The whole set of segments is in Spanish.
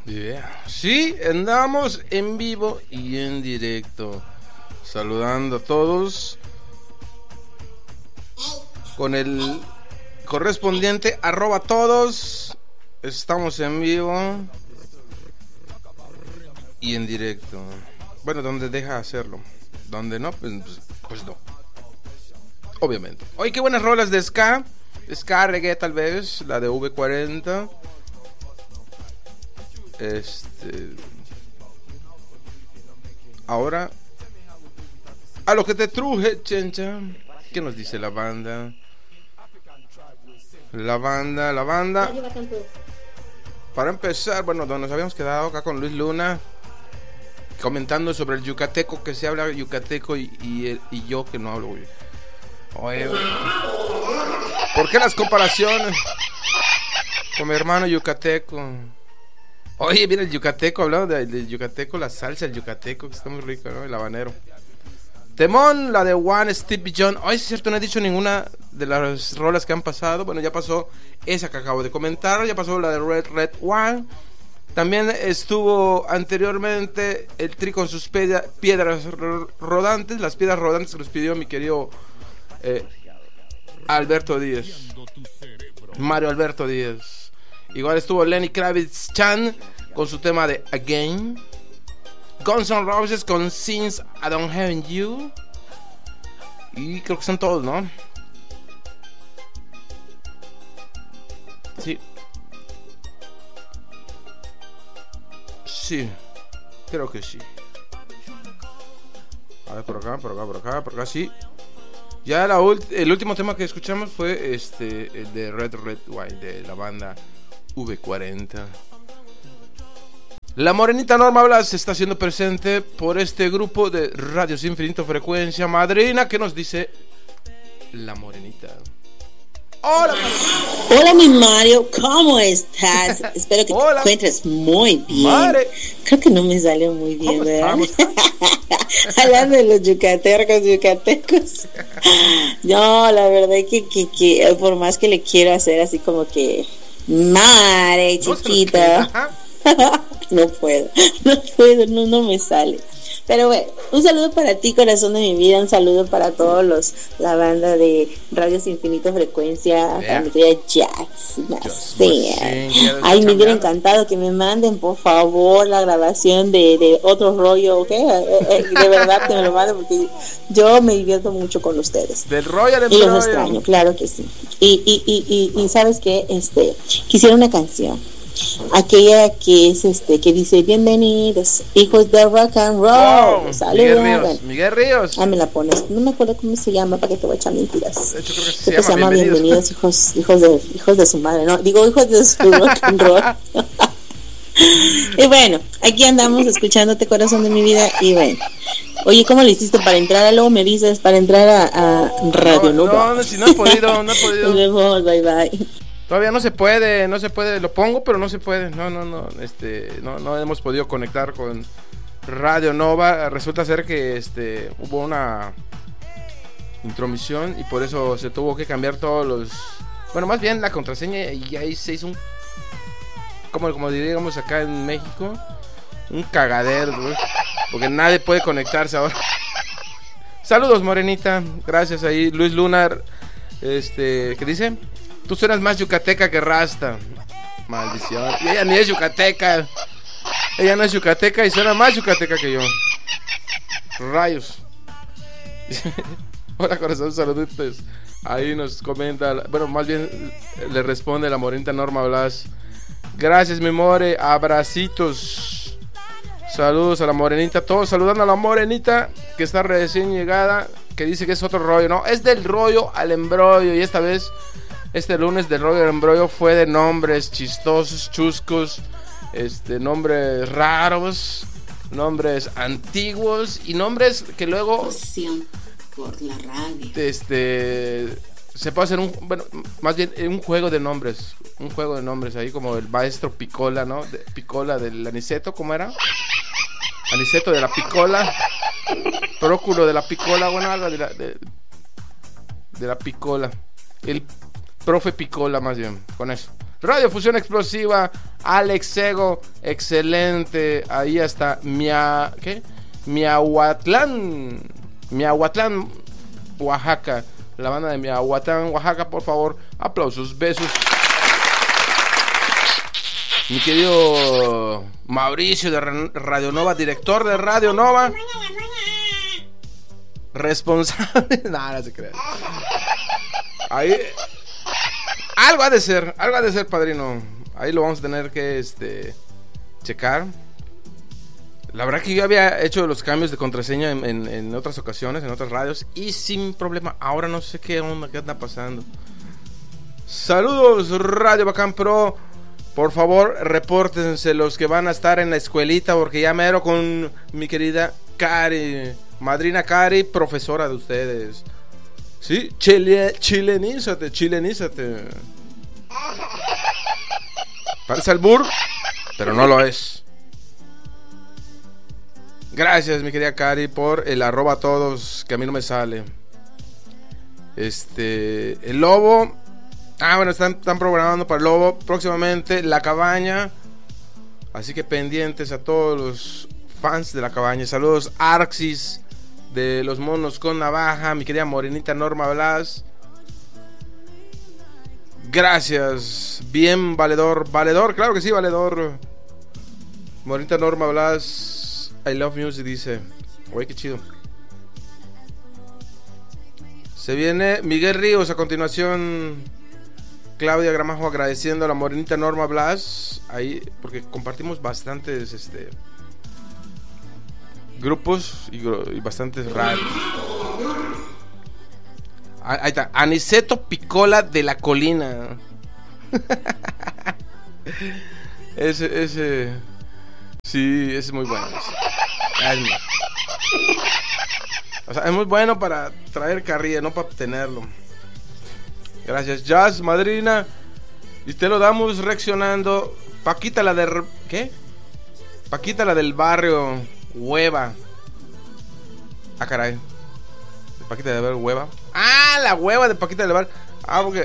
Yeah. Sí, andamos en vivo y en directo. Saludando a todos con el correspondiente @todos. Estamos en vivo y en directo. Bueno, donde deja hacerlo. Donde no, pues no. Obviamente. Oye, qué buenas rolas de ska. Ska reggae tal vez. La de V40. Ahora a lo que te truje, chencha. ¿Qué nos dice la banda? La banda. Para empezar, bueno, donde nos habíamos quedado acá con Luis Luna, comentando sobre el yucateco, que se habla yucateco y yo que no hablo. Oye, ¿por qué las comparaciones con mi hermano yucateco? Oye, viene el yucateco, hablando del yucateco, la salsa, el yucateco, que está muy rico, ¿no? El habanero. Temón, la de One Stevie John. Hoy es cierto, no he dicho ninguna de las rolas que han pasado. Bueno, ya pasó esa que acabo de comentar. Ya pasó la de Red One. También estuvo anteriormente el Tri con sus piedras rodantes. Las piedras rodantes que nos pidió mi querido Alberto Díaz. Mario Alberto Díaz. Igual estuvo Lenny Kravitz Chan con su tema de Again. Guns N' Roses con Since I Don't Have You. Y creo que son todos, ¿no? Sí. Sí. Creo que sí. A ver, por acá, sí. Ya el último tema que escuchamos fue el de Red Wine, de la banda V40. La morenita Norma Blas está siendo presente por este grupo de Radios Infinito Frecuencia Madrina. ¿Qué nos dice la morenita? Hola, hola mi Mario, ¿cómo estás? Espero que te encuentres muy bien. Madre. Creo que no me salió muy bien, ¿verdad? Hablando de los yucatecos. No, la verdad que por más que le quiero hacer así como que madre chiquita. No puedo, no me sale. Pero bueno, un saludo para ti, corazón de mi vida, un saludo para todos la banda de Radios Infinito Frecuencia, para mi querida Jax. Ay, me hubiera encantado que me manden, por favor, la grabación de Otro Rollo, ¿ok? De verdad que me lo manden, porque yo me divierto mucho con ustedes. Del Royal y los extraño, claro que sí. Y ¿sabes qué? Quisiera una canción. Aquella que es que dice bienvenidos hijos de rock and roll. Wow, saludos. Miguel Ríos. Me la pones, no me acuerdo cómo se llama, para que te voy a echar mentiras. De hecho, creo que se llama bienvenidos hijos de su madre, no, digo hijos de su rock and roll. Y bueno, aquí andamos escuchándote, corazón de mi vida. Y bueno, oye, ¿cómo le hiciste para entrar? Luego me dices para entrar a Radio Nova. No, si no he podido. Nos vemos, bye. Todavía no se puede, lo pongo, pero no se puede. No hemos podido conectar con Radio Nova. Resulta ser que hubo una intromisión y por eso se tuvo que cambiar todos los, bueno, más bien la contraseña, y ahí se hizo un, como diríamos acá en México, un cagadero, ¿no? Porque nadie puede conectarse ahora. Saludos, morenita. Gracias ahí, Luis Lunar. ¿Qué dice? Tú suenas más yucateca que rasta. Maldición. Y ella ni es yucateca. Ella no es yucateca y suena más yucateca que yo. Rayos. Hola, corazón, saluditos. Ahí nos comenta, bueno, más bien le responde la morenita Norma Blas. Gracias, mi more. Abracitos. Saludos a la morenita. Todos saludando a la morenita que está recién llegada. Que dice que es otro rollo. No, es del rollo al embrollo. Y esta vez, este lunes del rollo al embrollo fue de nombres chistosos, chuscos, nombres raros, nombres antiguos y nombres que luego por la radio. Se puede hacer más bien un juego de nombres. Un juego de nombres ahí, como el maestro Picola, ¿no? Picola del Aniceto, ¿cómo era? Aniceto de la Picola. Próculo de la Picola, bueno, algo de la Picola. El profe Picola, más bien, con eso. Radio Fusión Explosiva Alex Sego, excelente. Ahí hasta Miahuatlán, Oaxaca. La banda de Miahuatlán, Oaxaca, por favor, aplausos, besos. Mi querido Mauricio de Radio Nova, director de Radio Nova, responsable. No se crea. Ahí algo ha de ser, padrino. Ahí lo vamos a tener que checar. La verdad que yo había hecho los cambios de contraseña en otras ocasiones, en otras radios, y sin problema. Ahora no sé qué anda pasando. Saludos, Radio Bacán Pro. Por favor, repórtense los que van a estar en la escuelita, porque ya mero con mi querida Cari, madrina Cari, profesora de ustedes. Sí, chilenízate. Parece albur, pero no lo es. Gracias, mi querida Cari, por el @ a todos, que a mí no me sale. El Lobo. Bueno, están programando para el Lobo próximamente La Cabaña. Así que pendientes a todos los fans de La Cabaña. Saludos, Arxis de los Monos con Navaja, mi querida morenita Norma Blas. Gracias. Bien, valedor, claro que sí, valedor. Morenita Norma Blas, I love music, dice. Uy, qué chido. Se viene Miguel Ríos a continuación. Claudia Gramajo agradeciendo a la morenita Norma Blas ahí, porque compartimos bastantes grupos y bastantes radios. Ahí está, Aniceto Picola de la Colina. ese sí, es muy bueno. O sea, es muy bueno para traer carrilla, no para tenerlo. Gracias, Jazz, madrina. Y te lo damos reaccionando. Paquita, la de... ¿Qué? Paquita, la del barrio Hueva. Ah, caray. Paquita del barrio Hueva. Ah, la hueva de Paquita del barrio. Ah, porque...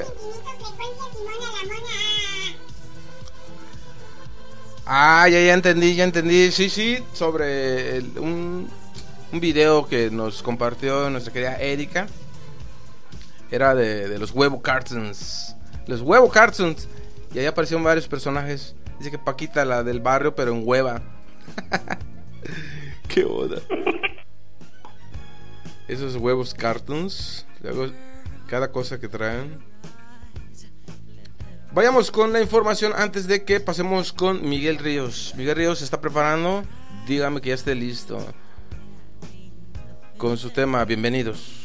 Ah, ya entendí. Sí, sobre un video que nos compartió nuestra querida Erika. Era de los huevo cartoons. Los huevo cartoons. Y ahí aparecieron varios personajes. Dice que Paquita, la del barrio, pero en hueva. Qué boda. Esos huevos cartoons. Luego, cada cosa que traen. Vayamos con la información antes de que pasemos con Miguel Ríos. Miguel Ríos se está preparando. Dígame que ya esté listo con su tema. Bienvenidos.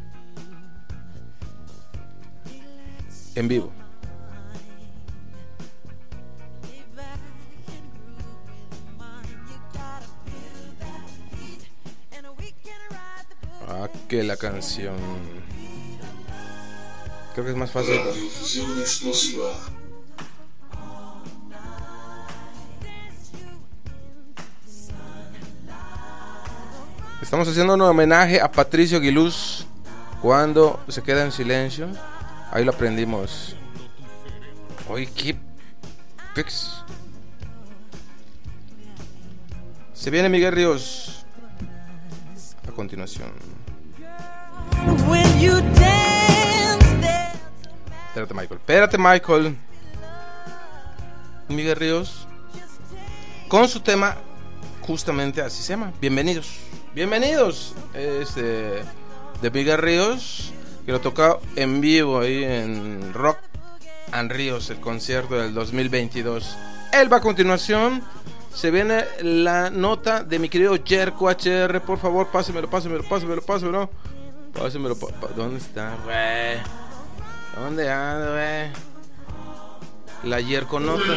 En vivo. Ah, que la canción. Creo que es más fácil. Estamos haciendo un homenaje a Patricio Guiluz. Cuando se queda en silencio. Ahí lo aprendimos. Oye, qué pix. Se viene Miguel Ríos a continuación. Espérate, Michael. Miguel Ríos con su tema, justamente así se llama. Bienvenidos. De Miguel Ríos, que lo toca en vivo ahí en Rock and Ríos, el concierto del 2022. Él va a continuación. Se viene la nota de mi querido Jerko HR. Por favor, pásemelo. ¿Dónde está, güey? ¿Dónde anda, güey? La Jerko nota.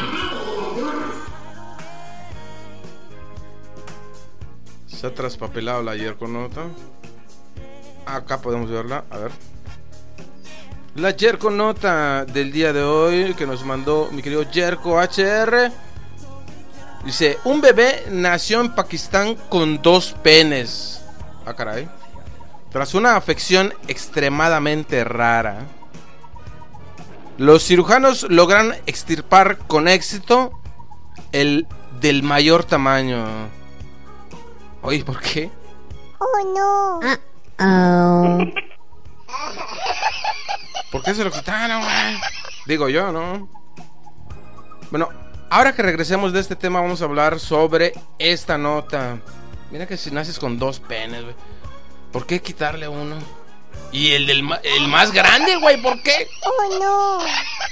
Se ha traspapelado la Jerko nota. Acá podemos verla, a ver. La Jerko nota del día de hoy que nos mandó mi querido Jerko HR. Dice: un bebé nació en Pakistán con 2 penes. Ah, caray. Tras una afección extremadamente rara, los cirujanos logran extirpar con éxito el del mayor tamaño. Oye, ¿por qué? Oh, no. ¿Por qué se lo quitaron, güey? Digo yo, ¿no? Bueno, ahora que regresemos de este tema, vamos a hablar sobre esta nota. Mira que si naces con 2 penes, güey, ¿por qué quitarle uno? Y el más grande, güey, ¿por qué? Oh, no.